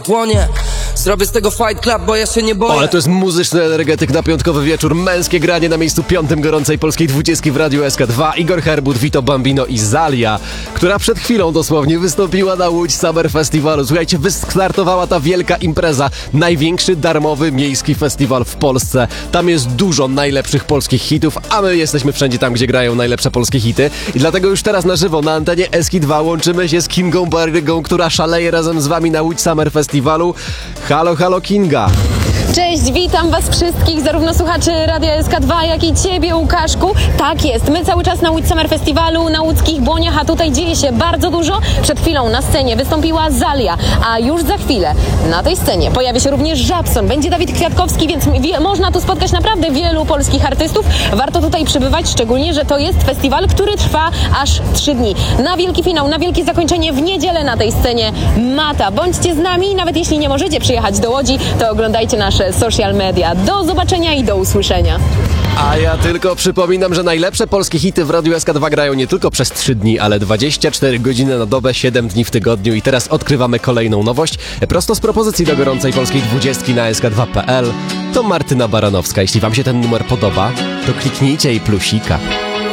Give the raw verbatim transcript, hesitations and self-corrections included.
płonie. Zrobię z tego Fight Club, bo ja się nie boję. O, ale to jest muzyczny energetyk na piątkowy wieczór. Męskie granie na miejscu piątym gorącej polskiej dwudziestki w Radiu S K dwa. Igor Herbut, Vito Bambino i Zalia, która przed chwilą dosłownie wystąpiła na Łódź Summer Festiwalu. Słuchajcie, wystartowała ta wielka impreza. Największy darmowy miejski festiwal w Polsce. Tam jest dużo najlepszych polskich hitów, a my jesteśmy wszędzie tam, gdzie grają najlepsze polskie hity. I dlatego już teraz na żywo na antenie S K dwa łączymy się z Kingą Barrygą, która szaleje razem z wami na Łódź Summer Festiwalu. Halo, halo Kinga! Cześć, witam was wszystkich, zarówno słuchaczy Radia S K dwa, jak i ciebie, Łukaszku. Tak jest, my cały czas na Łódź Summer Festiwalu, na łódzkich Błoniach, a tutaj dzieje się bardzo dużo. Przed chwilą na scenie wystąpiła Zalia, a już za chwilę na tej scenie pojawi się również Żabson, będzie Dawid Kwiatkowski, więc wie, można tu spotkać naprawdę wielu polskich artystów. Warto tutaj przybywać, szczególnie, że to jest festiwal, który trwa aż trzy dni. Na wielki finał, na wielkie zakończenie w niedzielę na tej scenie Mata. Bądźcie z nami, nawet jeśli nie możecie przyjechać do Łodzi, to oglądajcie nasze social media. Do zobaczenia i do usłyszenia. A ja tylko przypominam, że najlepsze polskie hity w Radiu S K dwa grają nie tylko przez trzy dni, ale dwadzieścia cztery godziny na dobę, siedem dni w tygodniu. I teraz odkrywamy kolejną nowość. Prosto z propozycji do gorącej polskiej dwudziestki na S K dwa kropka P L to Martyna Baranowska. Jeśli wam się ten numer podoba, to kliknijcie jej plusika.